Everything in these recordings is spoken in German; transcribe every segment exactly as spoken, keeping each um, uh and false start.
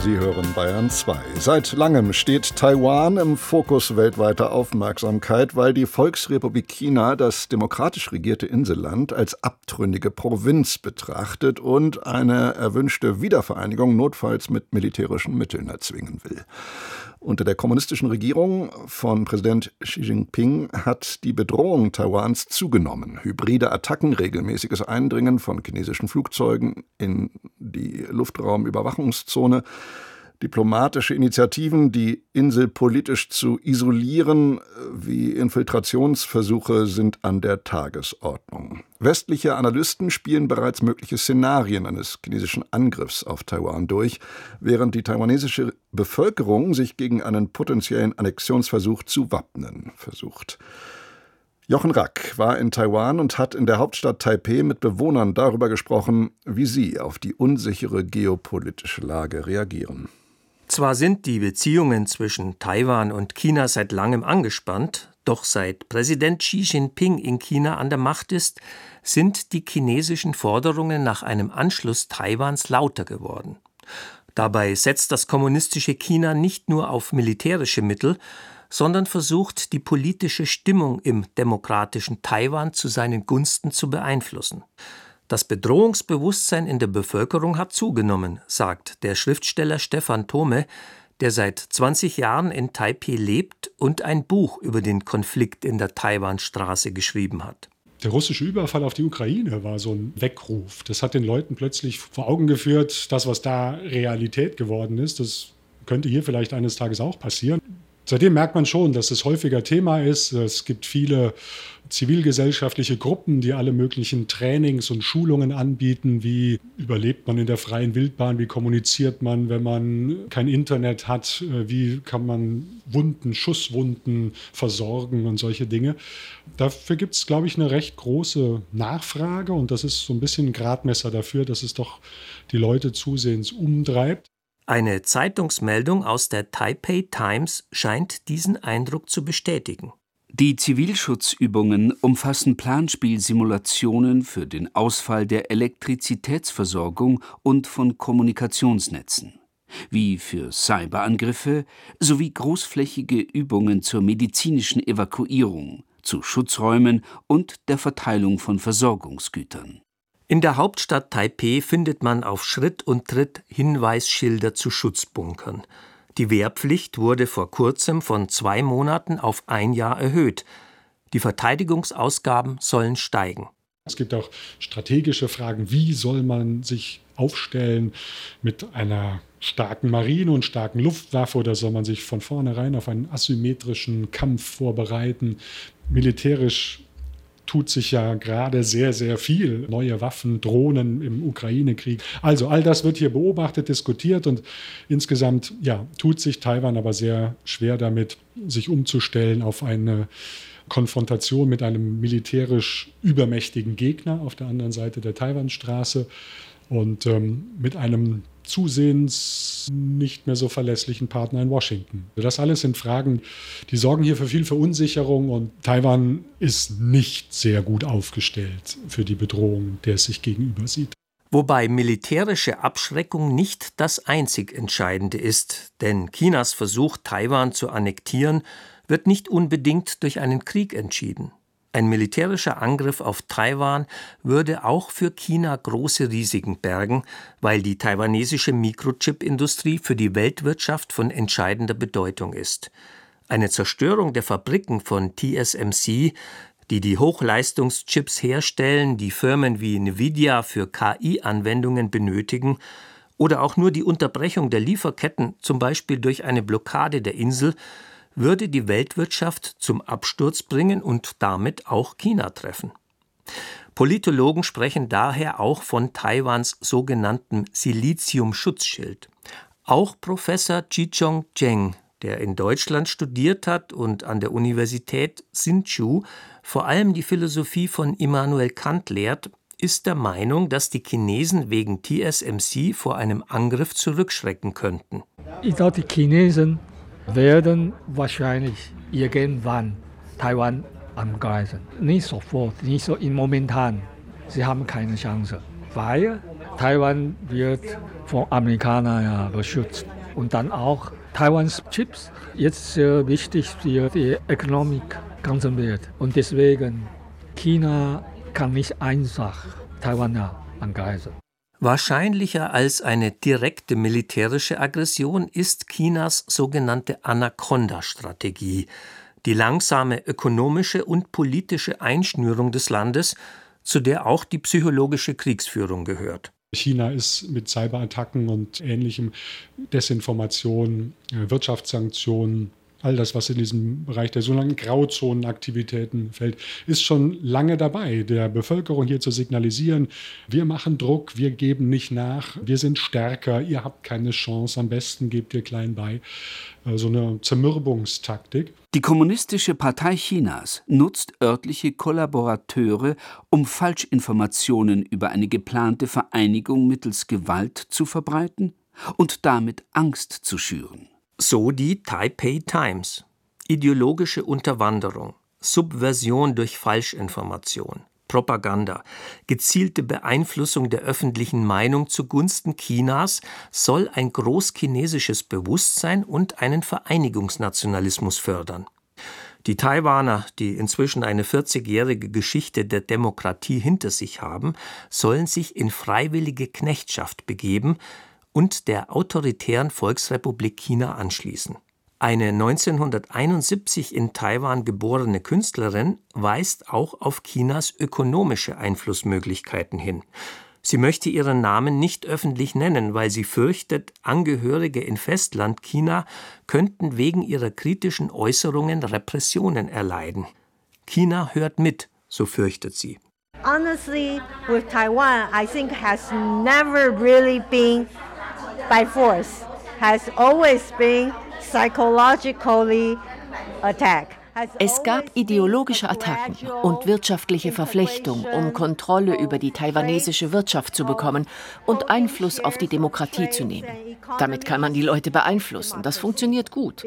Sie hören Bayern zwei. Seit langem steht Taiwan im Fokus weltweiter Aufmerksamkeit, weil die Volksrepublik China das demokratisch regierte Inselland als abtrünnige Provinz betrachtet und eine erwünschte Wiedervereinigung notfalls mit militärischen Mitteln erzwingen will. Unter der kommunistischen Regierung von Präsident Xi Jinping hat die Bedrohung Taiwans zugenommen. Hybride Attacken, regelmäßiges Eindringen von chinesischen Flugzeugen in die Luftraumüberwachungszone, diplomatische Initiativen, die Insel politisch zu isolieren, wie Infiltrationsversuche sind an der Tagesordnung. Westliche Analysten spielen bereits mögliche Szenarien eines chinesischen Angriffs auf Taiwan durch, während die taiwanesische Bevölkerung sich gegen einen potenziellen Annexionsversuch zu wappnen versucht. Jochen Rack war in Taiwan und hat in der Hauptstadt Taipeh mit Bewohnern darüber gesprochen, wie sie auf die unsichere geopolitische Lage reagieren. Zwar sind die Beziehungen zwischen Taiwan und China seit langem angespannt, doch seit Präsident Xi Jinping in China an der Macht ist, sind die chinesischen Forderungen nach einem Anschluss Taiwans lauter geworden. Dabei setzt das kommunistische China nicht nur auf militärische Mittel, sondern versucht, die politische Stimmung im demokratischen Taiwan zu seinen Gunsten zu beeinflussen. Das Bedrohungsbewusstsein in der Bevölkerung hat zugenommen, sagt der Schriftsteller Stefan Thome, der seit zwanzig Jahren in Taipeh lebt und ein Buch über den Konflikt in der Taiwanstraße geschrieben hat. Der russische Überfall auf die Ukraine war so ein Weckruf. Das hat den Leuten plötzlich vor Augen geführt, das, was da Realität geworden ist, das könnte hier vielleicht eines Tages auch passieren. Seitdem merkt man schon, dass es häufiger Thema ist. Es gibt viele zivilgesellschaftliche Gruppen, die alle möglichen Trainings und Schulungen anbieten. Wie überlebt man in der freien Wildbahn? Wie kommuniziert man, wenn man kein Internet hat? Wie kann man Wunden, Schusswunden versorgen und solche Dinge? Dafür gibt es, glaube ich, eine recht große Nachfrage. Und das ist so ein bisschen ein Gradmesser dafür, dass es doch die Leute zusehends umtreibt. Eine Zeitungsmeldung aus der Taipei Times scheint diesen Eindruck zu bestätigen. Die Zivilschutzübungen umfassen Planspielsimulationen für den Ausfall der Elektrizitätsversorgung und von Kommunikationsnetzen, wie für Cyberangriffe sowie großflächige Übungen zur medizinischen Evakuierung, zu Schutzräumen und der Verteilung von Versorgungsgütern. In der Hauptstadt Taipeh findet man auf Schritt und Tritt Hinweisschilder zu Schutzbunkern. Die Wehrpflicht wurde vor kurzem von zwei Monaten auf ein Jahr erhöht. Die Verteidigungsausgaben sollen steigen. Es gibt auch strategische Fragen, wie soll man sich aufstellen mit einer starken Marine und starken Luftwaffe oder soll man sich von vornherein auf einen asymmetrischen Kampf vorbereiten? Militärisch tut sich ja gerade sehr, sehr viel. Neue Waffen, Drohnen im Ukraine-Krieg. Also all das wird hier beobachtet, diskutiert und insgesamt ja, tut sich Taiwan aber sehr schwer damit, sich umzustellen auf eine Konfrontation mit einem militärisch übermächtigen Gegner auf der anderen Seite der Taiwanstraße und ähm, mit einem zusehends nicht mehr so verlässlichen Partner in Washington. Das alles sind Fragen, die sorgen hier für viel Verunsicherung und Taiwan ist nicht sehr gut aufgestellt für die Bedrohung, der es sich gegenüber sieht. Wobei militärische Abschreckung nicht das einzig Entscheidende ist, denn Chinas Versuch, Taiwan zu annektieren, wird nicht unbedingt durch einen Krieg entschieden. Ein militärischer Angriff auf Taiwan würde auch für China große Risiken bergen, weil die taiwanesische Mikrochip-Industrie für die Weltwirtschaft von entscheidender Bedeutung ist. Eine Zerstörung der Fabriken von T S M C, die die Hochleistungschips herstellen, die Firmen wie Nvidia für K I-Anwendungen benötigen, oder auch nur die Unterbrechung der Lieferketten, zum Beispiel durch eine Blockade der Insel, würde die Weltwirtschaft zum Absturz bringen und damit auch China treffen. Politologen sprechen daher auch von Taiwans sogenanntem Silizium-Schutzschild. Auch Professor Chi-Chong Cheng, der in Deutschland studiert hat und an der Universität Hsinchu vor allem die Philosophie von Immanuel Kant lehrt, ist der Meinung, dass die Chinesen wegen T S M C vor einem Angriff zurückschrecken könnten. Ich glaube, die Chinesen werden wahrscheinlich irgendwann Taiwan angreifen. Nicht sofort, nicht so im Momentan. Sie haben keine Chance, weil Taiwan wird von Amerikanern ja beschützt. Und dann auch Taiwans Chips, jetzt sehr wichtig für die Ökonomik ganzen Welt. Und deswegen, China kann nicht einfach Taiwan angreifen. Wahrscheinlicher als eine direkte militärische Aggression ist Chinas sogenannte Anaconda-Strategie, die langsame ökonomische und politische Einschnürung des Landes, zu der auch die psychologische Kriegsführung gehört. China ist mit Cyberattacken und ähnlichem, Desinformation, Wirtschaftssanktionen, all das, was in diesem Bereich der sogenannten Grauzonenaktivitäten fällt, ist schon lange dabei, der Bevölkerung hier zu signalisieren, wir machen Druck, wir geben nicht nach, wir sind stärker, ihr habt keine Chance, am besten gebt ihr klein bei. So eine Zermürbungstaktik. Die Kommunistische Partei Chinas nutzt örtliche Kollaborateure, um Falschinformationen über eine geplante Vereinigung mittels Gewalt zu verbreiten und damit Angst zu schüren. So die Taipei Times. Ideologische Unterwanderung, Subversion durch Falschinformation, Propaganda, gezielte Beeinflussung der öffentlichen Meinung zugunsten Chinas soll ein großchinesisches Bewusstsein und einen Vereinigungsnationalismus fördern. Die Taiwaner, die inzwischen eine vierzigjährige Geschichte der Demokratie hinter sich haben, sollen sich in freiwillige Knechtschaft begeben und der autoritären Volksrepublik China anschließen. Eine neunzehnhunderteinundsiebzig in Taiwan geborene Künstlerin weist auch auf Chinas ökonomische Einflussmöglichkeiten hin. Sie möchte ihren Namen nicht öffentlich nennen, weil sie fürchtet, Angehörige in Festlandchina könnten wegen ihrer kritischen Äußerungen Repressionen erleiden. China hört mit, so fürchtet sie. Honestly, with Taiwan, I think has never really been by force, has always been psychologically attacked. Es gab ideologische Attacken und wirtschaftliche Verflechtung, um Kontrolle über die taiwanesische Wirtschaft zu bekommen und Einfluss auf die Demokratie zu nehmen. Damit kann man die Leute beeinflussen. Das funktioniert gut.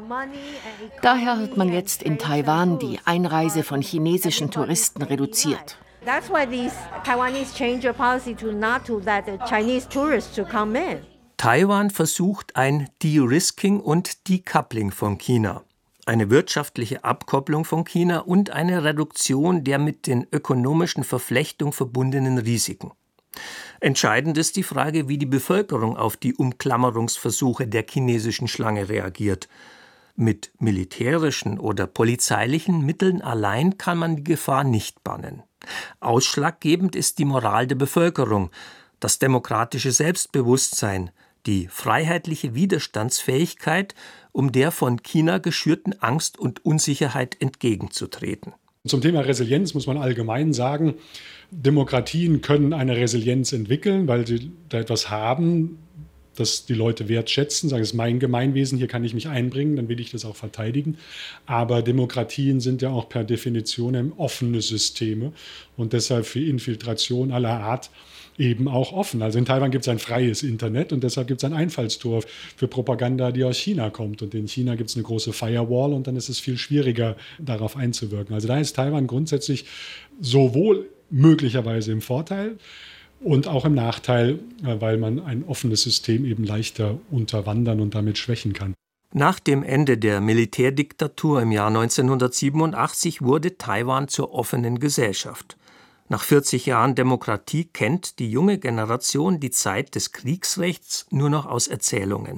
Daher hat man jetzt in Taiwan die Einreise von chinesischen Touristen reduziert. That's why these Taiwanese change their policy to not to let the Chinese tourists to come in. Taiwan versucht ein De-Risking und Decoupling von China. Eine wirtschaftliche Abkopplung von China und eine Reduktion der mit den ökonomischen Verflechtungen verbundenen Risiken. Entscheidend ist die Frage, wie die Bevölkerung auf die Umklammerungsversuche der chinesischen Schlange reagiert. Mit militärischen oder polizeilichen Mitteln allein kann man die Gefahr nicht bannen. Ausschlaggebend ist die Moral der Bevölkerung, das demokratische Selbstbewusstsein, die freiheitliche Widerstandsfähigkeit, um der von China geschürten Angst und Unsicherheit entgegenzutreten. Zum Thema Resilienz muss man allgemein sagen, Demokratien können eine Resilienz entwickeln, weil sie da etwas haben, das die Leute wertschätzen, sagen, es ist mein Gemeinwesen, hier kann ich mich einbringen, dann will ich das auch verteidigen. Aber Demokratien sind ja auch per Definition offene Systeme und deshalb für Infiltration aller Art eben auch offen. Also in Taiwan gibt es ein freies Internet und deshalb gibt es ein Einfallstor für Propaganda, die aus China kommt. Und in China gibt es eine große Firewall und dann ist es viel schwieriger, darauf einzuwirken. Also da ist Taiwan grundsätzlich sowohl möglicherweise im Vorteil und auch im Nachteil, weil man ein offenes System eben leichter unterwandern und damit schwächen kann. Nach dem Ende der Militärdiktatur im Jahr neunzehnhundertsiebenundachtzig wurde Taiwan zur offenen Gesellschaft. Nach vierzig Jahren Demokratie kennt die junge Generation die Zeit des Kriegsrechts nur noch aus Erzählungen.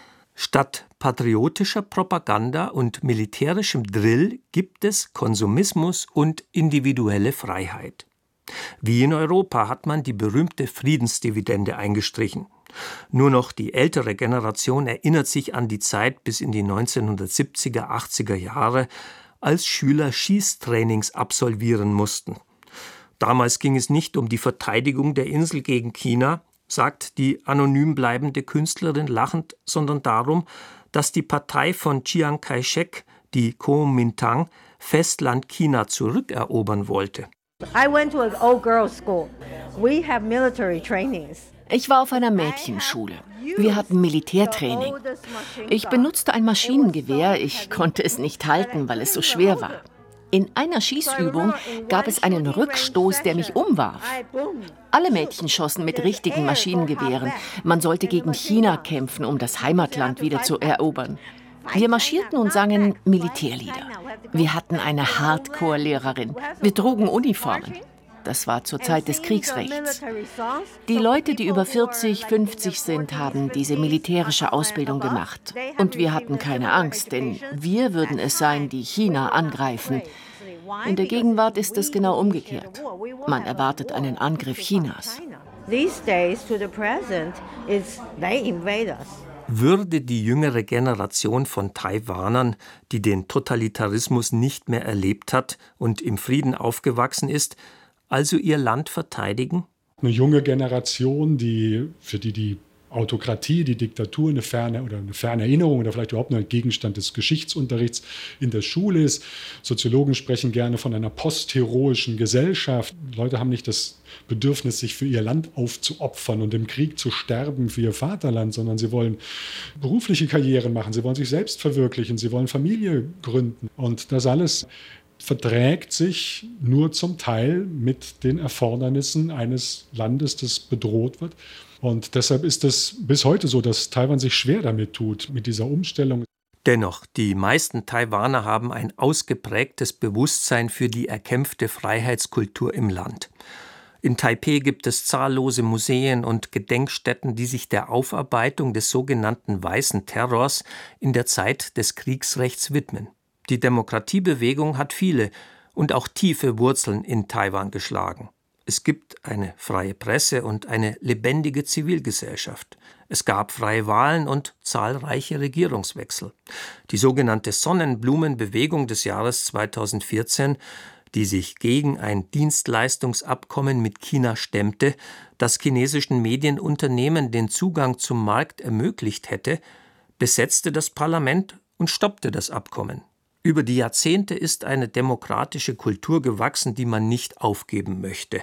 Statt patriotischer Propaganda und militärischem Drill gibt es Konsumismus und individuelle Freiheit. Wie in Europa hat man die berühmte Friedensdividende eingestrichen. Nur noch die ältere Generation erinnert sich an die Zeit bis in die neunzehnhundertsiebziger, achtziger Jahre, als Schüler Schießtrainings absolvieren mussten. Damals ging es nicht um die Verteidigung der Insel gegen China, sagt die anonym bleibende Künstlerin lachend, sondern darum, dass die Partei von Chiang Kai-shek, die Kuomintang, Festland China zurückerobern wollte. I went to an old girls' school. We have military trainings. Ich war auf einer Mädchenschule. Wir hatten Militärtraining. Ich benutzte ein Maschinengewehr. Ich konnte es nicht halten, weil es so schwer war. In einer Schießübung gab es einen Rückstoß, der mich umwarf. Alle Mädchen schossen mit richtigen Maschinengewehren. Man sollte gegen China kämpfen, um das Heimatland wieder zu erobern. Wir marschierten und sangen Militärlieder. Wir hatten eine Hardcore-Lehrerin. Wir trugen Uniformen. Das war zur Zeit des Kriegsrechts. Die Leute, die über vierzig, fünfzig sind, haben diese militärische Ausbildung gemacht. Und wir hatten keine Angst, denn wir würden es sein, die China angreifen. In der Gegenwart ist es genau umgekehrt. Man erwartet einen Angriff Chinas. Würde die jüngere Generation von Taiwanern, die den Totalitarismus nicht mehr erlebt hat und im Frieden aufgewachsen ist, also ihr Land verteidigen? Eine junge Generation, die, für die die Autokratie, die Diktatur eine ferne oder eine ferne Erinnerung oder vielleicht überhaupt nur ein Gegenstand des Geschichtsunterrichts in der Schule ist. Soziologen sprechen gerne von einer postheroischen Gesellschaft. Leute haben nicht das Bedürfnis, sich für ihr Land aufzuopfern und im Krieg zu sterben für ihr Vaterland, sondern sie wollen berufliche Karrieren machen, sie wollen sich selbst verwirklichen, sie wollen Familie gründen. Und das alles verträgt sich nur zum Teil mit den Erfordernissen eines Landes, das bedroht wird. Und deshalb ist es bis heute so, dass Taiwan sich schwer damit tut, mit dieser Umstellung. Dennoch, die meisten Taiwaner haben ein ausgeprägtes Bewusstsein für die erkämpfte Freiheitskultur im Land. In Taipeh gibt es zahllose Museen und Gedenkstätten, die sich der Aufarbeitung des sogenannten Weißen Terrors in der Zeit des Kriegsrechts widmen. Die Demokratiebewegung hat viele und auch tiefe Wurzeln in Taiwan geschlagen. Es gibt eine freie Presse und eine lebendige Zivilgesellschaft. Es gab freie Wahlen und zahlreiche Regierungswechsel. Die sogenannte Sonnenblumenbewegung des Jahres zweitausendvierzehn, die sich gegen ein Dienstleistungsabkommen mit China stemmte, das chinesischen Medienunternehmen den Zugang zum Markt ermöglicht hätte, besetzte das Parlament und stoppte das Abkommen. Über die Jahrzehnte ist eine demokratische Kultur gewachsen, die man nicht aufgeben möchte.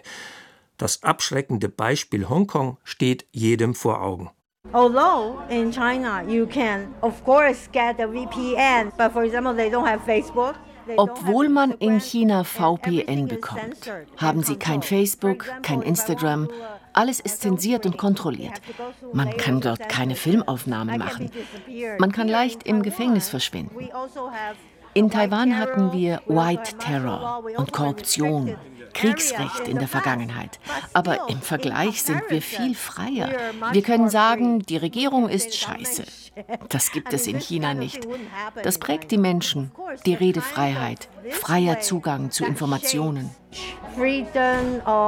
Das abschreckende Beispiel Hongkong steht jedem vor Augen. Although in China you can of course get a V P N, but for example they don't have Facebook. Obwohl man in China V P N bekommt, haben sie kein Facebook, kein Instagram. Alles ist zensiert und kontrolliert. Man kann dort keine Filmaufnahmen machen. Man kann leicht im Gefängnis verschwinden. In Taiwan hatten wir White Terror und Korruption, Kriegsrecht in der Vergangenheit. Aber im Vergleich sind wir viel freier. Wir können sagen, die Regierung ist scheiße. Das gibt es in China nicht. Das prägt die Menschen, die Redefreiheit, freier Zugang zu Informationen.